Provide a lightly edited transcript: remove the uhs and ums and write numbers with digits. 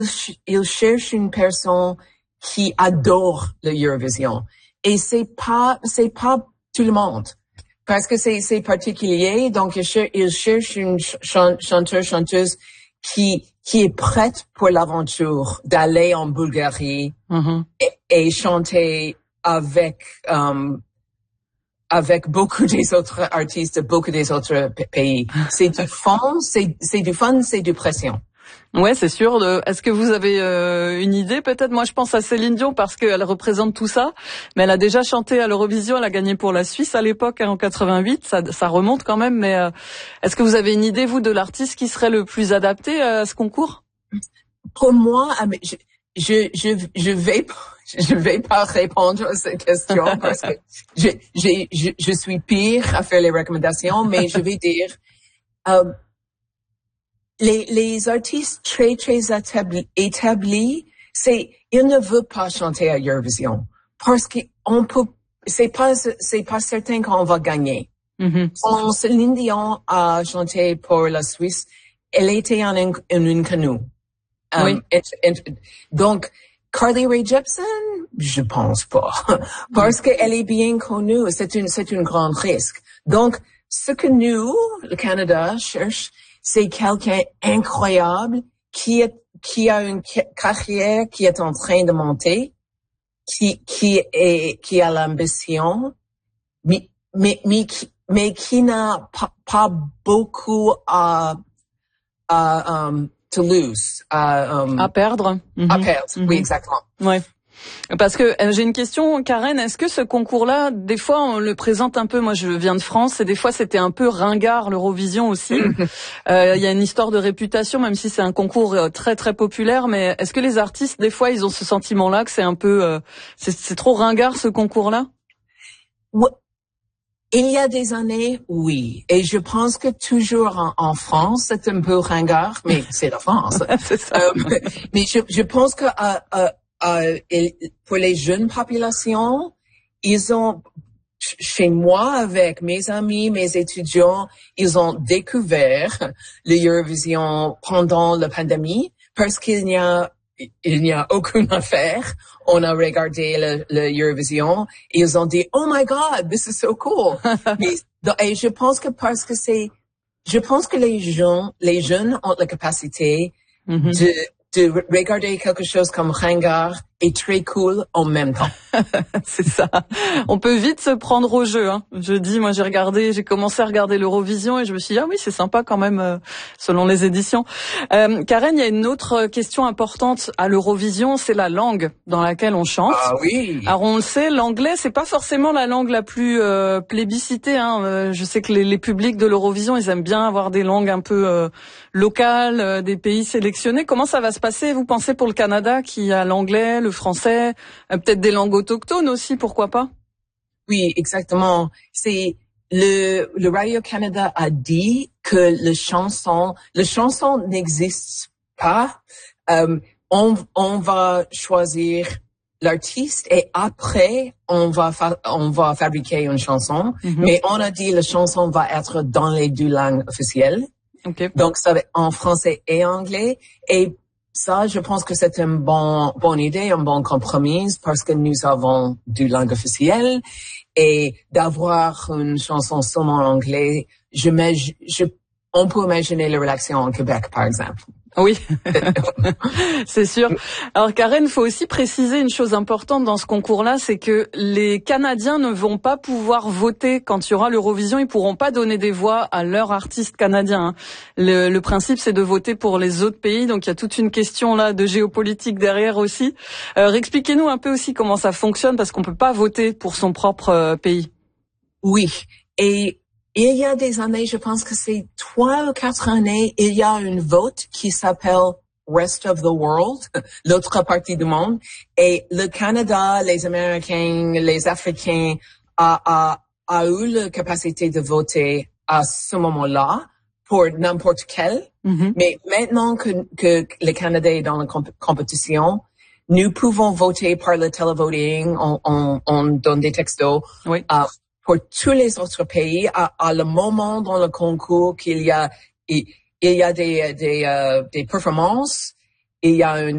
ils cherchent une personne qui adore le Eurovision. Et c'est pas tout le monde. Parce que c'est particulier. Donc, ils cherchent une chanteuse qui est prête pour l'aventure d'aller en Bulgarie et chanter avec beaucoup des autres artistes de beaucoup des autres pays. C'est du fun, c'est du pression. Ouais, c'est sûr. Est-ce que vous avez une idée peut-être? Moi, je pense à Céline Dion parce qu'elle représente tout ça. Mais elle a déjà chanté à l'Eurovision. Elle a gagné pour la Suisse à l'époque, en 88. Ça remonte quand même. Mais est-ce que vous avez une idée, vous, de l'artiste qui serait le plus adapté à ce concours? Pour moi, je vais pas répondre à cette question parce que je suis pire à faire les recommandations. Mais je vais dire. Les artistes très établis, ils ne veulent pas chanter à Eurovision parce c'est pas certain qu'on va gagner. Quand Céline Dion a chanté pour la Suisse, elle était en une canoë. Oui. Donc, Carly Rae Jepsen, je pense pas. Parce qu'elle est bien connue, c'est un grand risque. Donc, ce que nous, le Canada, cherche, c'est quelqu'un incroyable qui a une carrière qui est en train de monter, qui a l'ambition, mais qui n'a pas beaucoup à to lose, à perdre. À perdre, oui, exactement. Ouais. Parce que j'ai une question, Karen, est-ce que ce concours-là, des fois on le présente un peu, moi je viens de France, et des fois c'était un peu ringard l'Eurovision aussi. Il y a une histoire de réputation, même si c'est un concours très très populaire, mais est-ce que les artistes, des fois, ils ont ce sentiment-là que c'est un peu, c'est trop ringard ce concours-là? Il y a des années, oui. Et je pense que toujours en France, c'est un peu ringard, mais c'est la France. C'est ça. Mais je pense que pour les jeunes populations, ils ont, chez moi, avec mes amis, mes étudiants, ils ont découvert l'Eurovision pendant la pandémie parce qu'il n'y a aucune affaire. On a regardé l'Eurovision et ils ont dit, oh my God, this is so cool. Et je pense que je pense que les jeunes ont la capacité de regarder quelque chose comme ringard et très cool en même temps. C'est ça. On peut vite se prendre au jeu, hein. Moi j'ai commencé à regarder l'Eurovision et je me suis dit, ah oui, c'est sympa quand même, selon les éditions. Karen, il y a une autre question importante à l'Eurovision, c'est la langue dans laquelle on chante. Ah oui. Alors on le sait, l'anglais, c'est pas forcément la langue la plus plébiscitée, hein. Je sais que les publics de l'Eurovision, ils aiment bien avoir des langues un peu locales, des pays sélectionnés. Comment ça va se passer, vous pensez, pour le Canada qui a l'anglais, le français, peut-être des langues autochtones aussi, pourquoi pas? Oui, exactement. C'est le Radio-Canada a dit que la chanson n'existe pas. On va choisir l'artiste et après on va fabriquer une chanson. Mais on a dit la chanson va être dans les deux langues officielles. Okay. Donc ça va être en français et anglais. Et ça, je pense que c'est une bonne idée, un bon compromis parce que nous avons deux langues officielles et d'avoir une chanson seulement en anglais, on peut imaginer la réaction en Québec, par exemple. Oui, c'est sûr. Alors Karen, il faut aussi préciser une chose importante dans ce concours-là, c'est que les Canadiens ne vont pas pouvoir voter quand il y aura l'Eurovision, ils pourront pas donner des voix à leur artiste canadien, hein. Le principe, c'est de voter pour les autres pays, donc il y a toute une question là de géopolitique derrière aussi. Expliquez-nous un peu aussi comment ça fonctionne, parce qu'on peut pas voter pour son propre pays. Oui, et il y a des années, je pense que c'est 3 ou 4 années, il y a une vote qui s'appelle Rest of the World, l'autre partie du monde. Et le Canada, les Américains, les Africains a eu la capacité de voter à ce moment-là pour n'importe quel. Mais maintenant que le Canada est dans la compétition, nous pouvons voter par le télévoting, on donne des textos. Oui. Pour tous les autres pays, à le moment dans le concours qu'il y a des performances, il y a